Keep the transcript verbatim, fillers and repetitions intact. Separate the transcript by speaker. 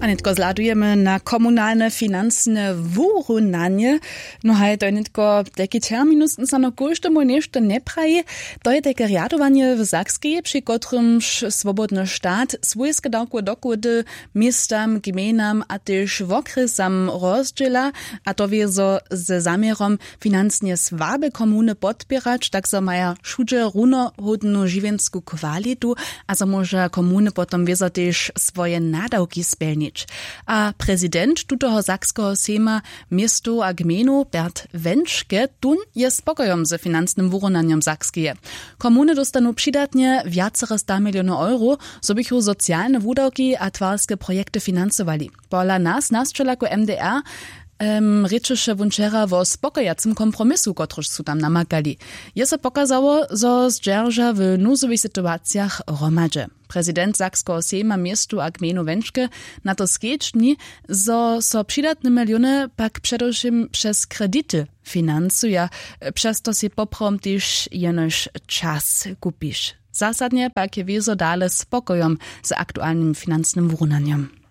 Speaker 1: Anitko, zladujemy na komunalne finansne wyrównanie. No hej, to je nitko taki terminus, sa no koštemu nešto ne praji. To je takie riadowanie w Sakskiej, przy kotrymż swobodny štát swojskie dawki dokłady miastam, gminam, a też w okresam rozdziela, a to wiezo z zamierom finansnie słabe komuny podpierać, tak so maja wszędzie runohodną żywienską kwalitu, a so może komuny potom wiezo też swoje nadawki spełnić. A prezydent tutoho sakskiego sejma miestu a gminu Bert Wenczke tun je spokojom ze finansnym wyrównaniem Sakskie. Komuny dostanu przydatnie wiacere sta milionów euro, so bychu socjalne wudawki a twarskie projekty finansowali. Pola nas, nas czelaku M D R, Um, Rečeše vunčera vo spokojacym kompromisu, kotruž su tam namakali. Je se pokazało, zo zdrža w núzowych sytuacjach hromadže. Prezydent Sakskiego sejma miestu a gminu Wenczke na to skečni, zo so przydatne miliony pak především przez kredyty finansuje, przez to si poprom też jenož czas kupisz. Zasadnie pak je wiezo dale spokojom z aktualnym finansnym wyrównaniem.